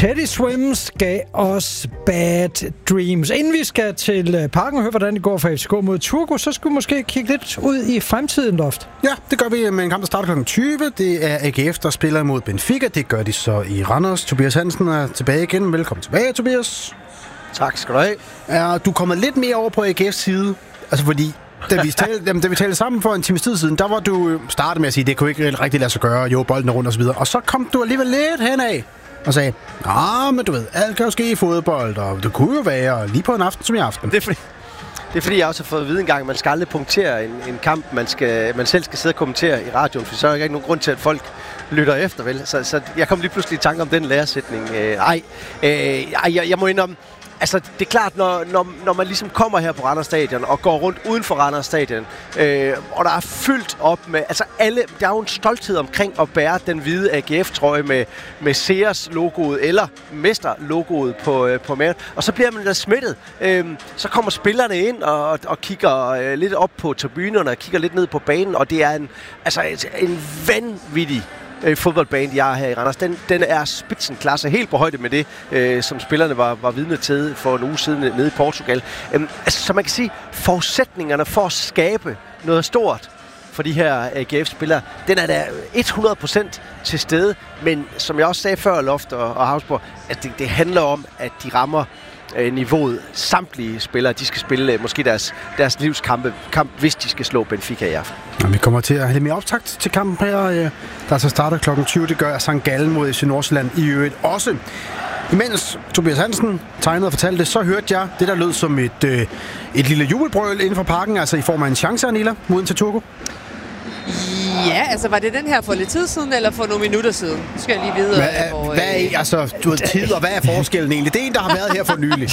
Teddy Swims gav os Bad Dreams. Inden vi skal til Parken og høre, hvordan det går for FCK mod Turku, så skal vi måske kigge lidt ud i fremtiden, Loft. Ja, det gør vi med en kamp, der starter kl. 20. Det er AGF, der spiller mod Benfica. Det gør de så i Randers. Tobias Hansen er tilbage igen. Velkommen tilbage, Tobias. Tak skal du have. Er du kommet lidt mere over på AGF's side? Altså fordi, da vi talte sammen for en times tid siden, der var du startet med at sige, at det kunne ikke rigtig lade sig gøre. Jo, bolden er rundt og så videre. Og så kom du alligevel lidt henad og sagde, men du ved, alt kan jo ske i fodbold, og det kunne jo være lige på en aften som i aften. Det er fordi, jeg også har fået at vide engang, at man skal aldrig punktere en kamp, man selv skal sidde og kommentere i radioen, for så er der ikke nogen grund til, at folk lytter efter, vel? Så jeg kom lige pludselig i tanke om den læresætning. Jeg må indrømme, altså, det er klart, når man ligesom kommer her på Randers Stadion og går rundt uden for Randers Stadion, og der er fyldt op med, altså alle, der er jo en stolthed omkring at bære den hvide AGF-trøje med Sears-logoet eller Mester-logoet på maven, og så bliver man da smittet. Så kommer spillerne ind og kigger lidt op på tribunerne og kigger lidt ned på banen, og det er en vanvittig fodboldbane, de har her i Randers. Den er spitzenklasse, helt på højde med det, som spillerne var vidne til for en uge siden nede i Portugal. Så man kan sige, forudsætnerne for at skabe noget stort for de her AGF-spillere, den er da 100% til stede, men som jeg også sagde før, Loft og Havsborg, at det handler om, at de rammer niveauet. Samtlige spillere, de skal spille måske deres livskamp, hvis de skal slå Benfica i aften. Vi kommer til at have lidt mere optakt til kampen her, der så starter kl. 20. Det gør St. Gallen mod FC Nordsjælland i øvrigt også. Imens Tobias Hansen tegnede og fortalte det, så hørte jeg det, der lød som et lille jubelbrøl inden for parken, altså i form af en chance, Anila, mod til Turku. Ja, altså var det den her for lidt tid siden, eller for nogle minutter siden? Skal jeg lige vide. Hvad er tid, og hvad er forskellen egentlig? Det er en, der har været her for nylig.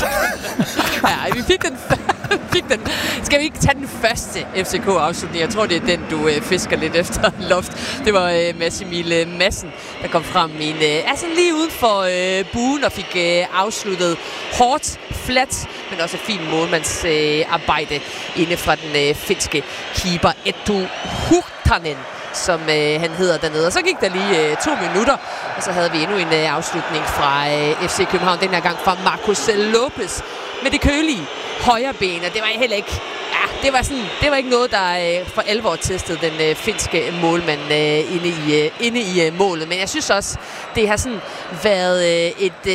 Ja, vi fik den. Skal vi ikke tage den første FCK-afslutning? Jeg tror, det er den, du fisker lidt efter, Loft. Det var Massimil Madsen, der kom frem i lige uden for buen og fik afsluttet hårdt, flat, men også et fint målmandsarbejde inde fra den finske keeper Eetu Huhtanen, som han hedder dernede. Og så gik der lige 2 minutter, og så havde vi endnu en afslutning fra FC København, den her gang fra Marcos Lopez med det kølige højre ben, og det var heller ikke, det var ikke noget, der for alvor testede den finske målmand inde i målet. Men jeg synes også, det har sådan været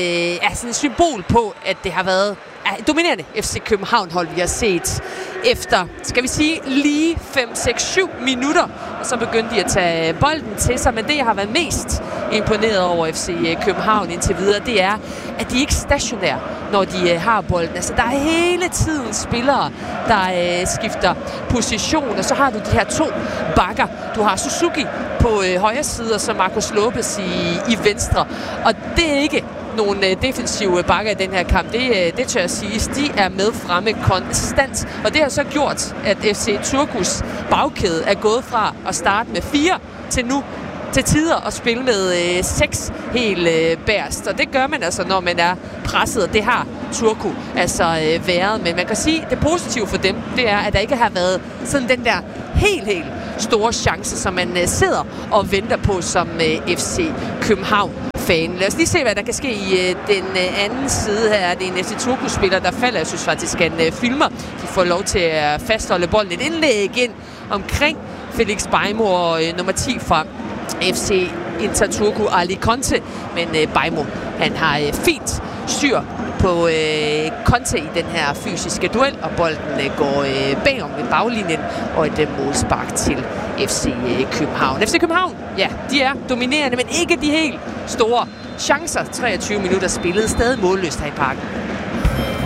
et symbol på, at det har været dominerende FC København-hold, vi har set efter, skal vi sige, lige 5-6-7 minutter, og så begyndte de at tage bolden til sig. Men det, jeg har været mest imponeret over FC København indtil videre, det er, at de ikke er stationære, når de har bolden. Altså, der er hele tiden spillere, der skifter position, og så har du de her 2 bakker. Du har Suzuki på højre side, og så Marcos Lopez i venstre. Og det er ikke nogle defensive bakker i den her kamp. Det tør jeg sige. De er med fremme konstant. Og det har så gjort, at FC Turkus bagkæde er gået fra at starte med 4 til nu til tider at spille med 6 helt bærst. Og det gør man altså, når man er presset. Det har Turku altså været. Men man kan sige, at det positive for dem, det er, at der ikke har været sådan den der helt store chance, som man sidder og venter på som FC København. Lad os lige se, hvad der kan ske i den anden side her. Det er en FC Turku-spiller, der falder. Jeg synes faktisk, at han filmer. De får lov til at fastholde bolden. Et indlæg ind omkring Felix Beimo og nummer 10 fra FC Inter Turku, Ali Conte. Men Beimo, han har fint styr på Conte i den her fysiske duel, og bolden går bagom ved baglinjen, og et målspark til FC København. FC København, ja, de er dominerende, men ikke de helt store chancer. 23 minutter spillet, stadig målløst her i parken.